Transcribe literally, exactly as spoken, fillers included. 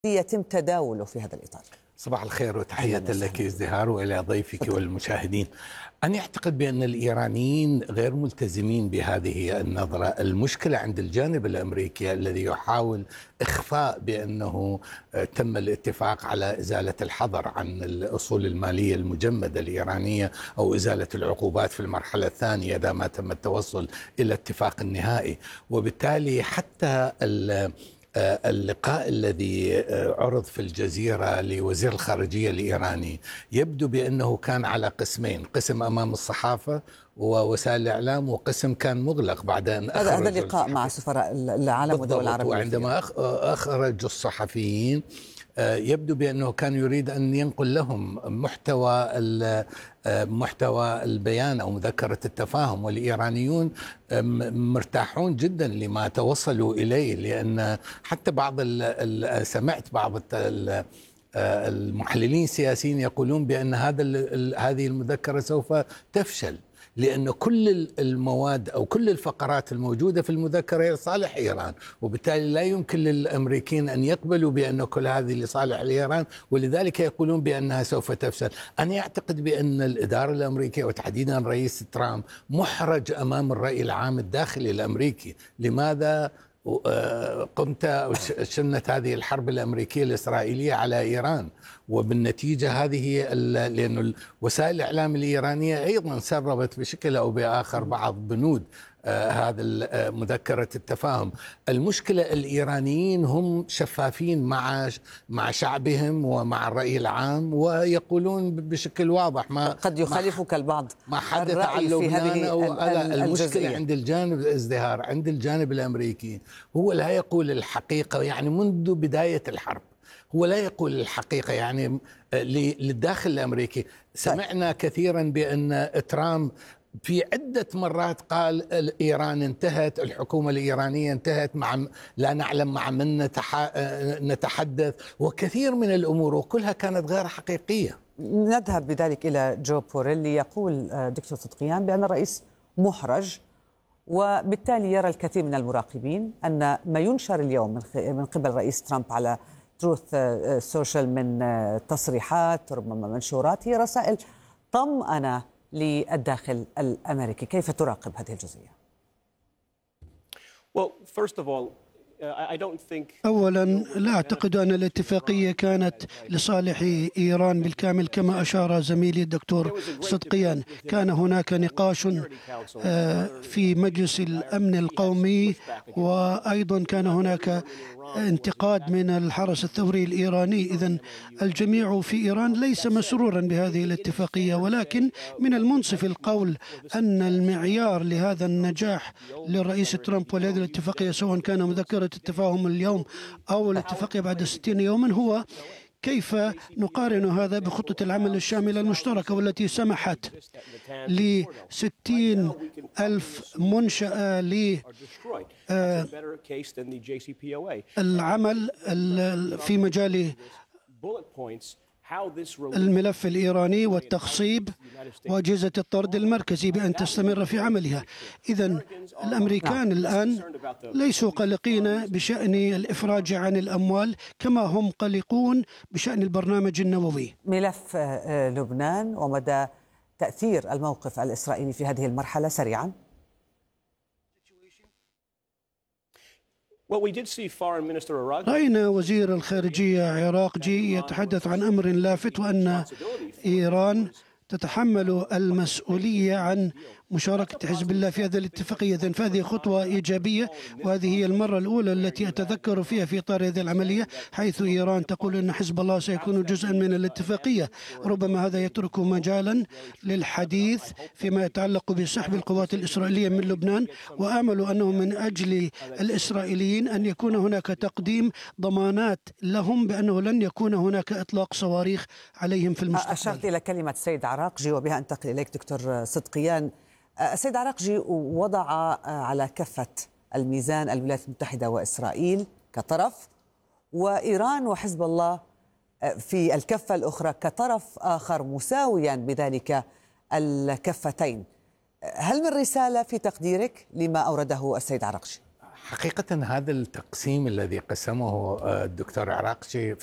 يتم تداوله في هذا الإطار؟ صباح الخير وتحية لك ازدهار وإلى ضيفك والمشاهدين. أنا أعتقد بأن الإيرانيين غير ملتزمين بهذه النظرة. المشكلة عند الجانب الأمريكي الذي يحاول إخفاء بأنه تم الاتفاق على إزالة الحظر عن الأصول المالية المجمدة الإيرانية أو إزالة العقوبات في المرحلة الثانية إذا ما تم التوصل إلى اتفاق نهائي. وبالتالي حتى اللقاء الذي عرض في الجزيرة لوزير الخارجية الإيراني يبدو بأنه كان على قسمين، قسم أمام الصحافة ووسائل الإعلام وقسم كان مغلق بعد أن أخرج هذا اللقاء مع سفراء العالم والدول العربية. وعندما أخرج الصحفيين يبدو بأنه كان يريد أن ينقل لهم محتوى محتوى البيان أو مذكرة التفاهم، والإيرانيون مرتاحون جدا لما توصلوا إليه، لأن حتى بعض سمعت بعض المحللين السياسيين يقولون بأن هذا هذه المذكرة سوف تفشل، لأن كل المواد أو كل الفقرات الموجودة في المذكرة هي لصالح إيران، وبالتالي لا يمكن للأمريكيين أن يقبلوا بأن كل هذه لصالح إيران، ولذلك يقولون بأنها سوف تفشل. أنا أعتقد بأن الإدارة الأمريكية وتحديدا رئيس ترامب محرج أمام الرأي العام الداخلي الأمريكي. لماذا قمت أو شنت هذه الحرب الأمريكية الإسرائيلية على إيران؟ وبالنتيجة هذه لأن وسائل الإعلام الإيرانية أيضا سربت بشكل أو بآخر بعض بنود آه هذا مذكرة التفاهم. المشكلة الإيرانيين هم شفافين مع مع شعبهم ومع الرأي العام، ويقولون بشكل واضح ما قد يخالفك البعض ما حدث عن لبنان أو المشكلة الجزئية. عند الجانب الازدهار عند الجانب الأمريكي هو لا يقول الحقيقة، يعني منذ بداية الحرب هو لا يقول الحقيقة يعني للداخل الأمريكي. سمعنا كثيرا بأن ترامب في عدة مرات قال إيران انتهت، الحكومة الإيرانية انتهت، مع لا نعلم مع من نتح... نتحدث، وكثير من الأمور وكلها كانت غير حقيقية. نذهب بذلك إلى جو بوريلي. يقول دكتور صدقيان بأن الرئيس محرج، وبالتالي يرى الكثير من المراقبين أن ما ينشر اليوم من قبل رئيس ترامب على تروث سوشيال من تصريحات ربما منشورات هي رسائل طمأنة للداخل الأمريكي. كيف تراقب هذه الجزئية؟ أولا لا أعتقد أن الاتفاقية كانت لصالح إيران بالكامل كما أشار زميلي الدكتور صدقيان. كان هناك نقاش في مجلس الأمن القومي، وأيضا كان هناك انتقاد من الحرس الثوري الإيراني. إذن الجميع في إيران ليس مسرورا بهذه الاتفاقية، ولكن من المنصف القول أن المعيار لهذا النجاح للرئيس ترامب ولهذه الاتفاقية سواء كان مذكرة التفاهم اليوم أو الاتفاقية بعد ستين يوما هو كيف نقارن هذا بخطة العمل الشاملة المشتركة والتي سمحت لستين ألف منشأة للعمل في مجال الملف الإيراني والتخصيب وأجهزة الطرد المركزي بأن تستمر في عملها. إذن الأمريكان الآن ليسوا قلقين بشأن الإفراج عن الأموال كما هم قلقون بشأن البرنامج النووي. ملف لبنان ومدى تأثير الموقف الإسرائيلي في هذه المرحلة سريعا. رأينا وزير الخارجية عراقجي يتحدث عن أمر لافت، وأن إيران تتحمل المسؤولية عن مشاركة حزب الله في هذه الاتفاقية. فهذه خطوة إيجابية، وهذه هي المرة الأولى التي أتذكر فيها في إطار هذه العملية، حيث إيران تقول أن حزب الله سيكون جزءا من الاتفاقية. ربما هذا يترك مجالا للحديث فيما يتعلق بسحب القوات الإسرائيلية من لبنان، وآمل أنه من أجل الإسرائيليين أن يكون هناك تقديم ضمانات لهم بأنه لن يكون هناك إطلاق صواريخ عليهم في المستقبل. أشرت إلى كلمة سيد عراقجي وبها أنتقل إليك دكتور صدقيان. السيد عراقجي وضع على كفة الميزان الولايات المتحدة وإسرائيل كطرف، وإيران وحزب الله في الكفة الأخرى كطرف آخر مساويا بذلك الكفتين. هل من رسالة في تقديرك لما أورده السيد عراقجي؟ حقيقة هذا التقسيم الذي قسمه الدكتور عراقشي